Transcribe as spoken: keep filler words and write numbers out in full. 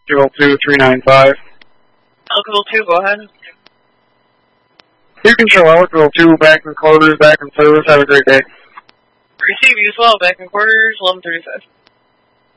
Elkville two three nine five. Elkville two, go ahead. You can show Elkville two back in quarters, back in service. Have a great day. Receive you as well, back in quarters, eleven thirty-five.